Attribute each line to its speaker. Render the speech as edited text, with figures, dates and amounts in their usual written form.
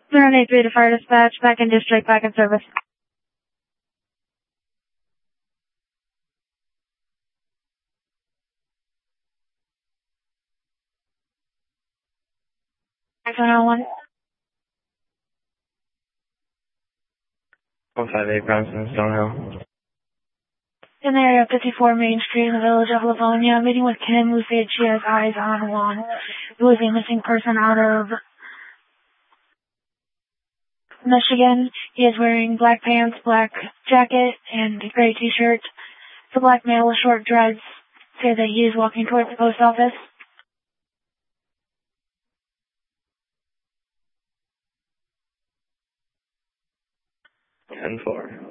Speaker 1: 083 to Fire Dispatch, back in district, back in service. Back on 1.
Speaker 2: 158 Brownson, Stonehill.
Speaker 1: In the area of 54 Main Street in the village of Livonia, meeting with Kim, who said she has eyes on Juan, who is a missing person out of Michigan. He is wearing black pants, black jacket, and a gray t-shirt. The black male with short dreads said that he is walking towards the post office.
Speaker 2: 10-4.